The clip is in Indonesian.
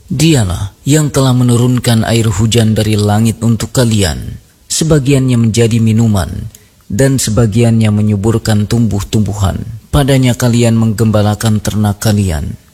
Dialah yang telah menurunkan air hujan dari langit untuk kalian, sebagiannya menjadi minuman, dan sebagiannya menyuburkan tumbuh-tumbuhan. Padanya kalian menggembalakan ternak kalian.